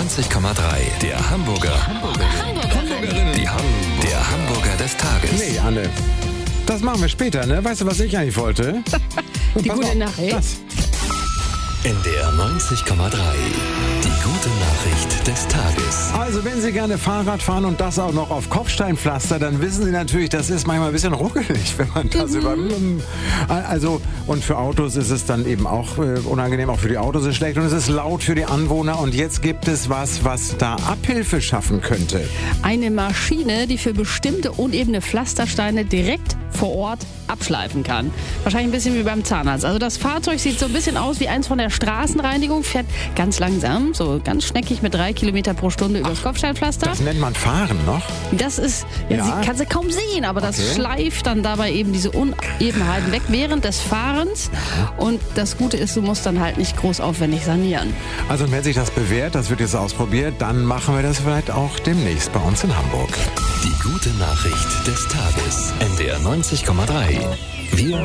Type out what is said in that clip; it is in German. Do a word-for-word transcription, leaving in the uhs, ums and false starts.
neunzig Komma drei. Der Hamburger. Hamburgerin. Die Ham der Hamburger des Tages. Nee, Anne. Das machen wir später, ne? Weißt du, was ich eigentlich wollte? Die Pass gute auf, Nachricht. das. N D R neunzig Komma drei. Die gute Nachricht des Tages. Also, wenn Sie gerne Fahrrad fahren und das auch noch auf Kopfsteinpflaster, dann wissen Sie natürlich, das ist manchmal ein bisschen ruckelig, wenn man das über... Also, und für Autos ist es dann eben auch äh, unangenehm, auch für die Autos ist schlecht und es ist laut für die Anwohner. Und jetzt gibt es was, was da Abhilfe schaffen könnte. Eine Maschine, die für bestimmte unebene Pflastersteine direkt vor Ort abschleifen kann. Wahrscheinlich ein bisschen wie beim Zahnarzt. Also das Fahrzeug sieht so ein bisschen aus wie eins von der Straßenreinigung, fährt ganz langsam, so ganz schneckig mit drei Kilometer pro Stunde übers Kopfsteinpflaster. Das nennt man Fahren noch? Das ist, ja, Ja. Sie, kannst du kaum sehen, aber das Okay. schleift dann dabei eben diese Unebenheiten weg während des Fahrens. Und das Gute ist, du musst dann halt nicht groß aufwendig sanieren. Also, und wenn sich das bewährt, das wird jetzt ausprobiert, dann machen wir das vielleicht auch demnächst bei uns in Hamburg. Die gute Nachricht des Tages. N D R neunzig Komma drei. Wir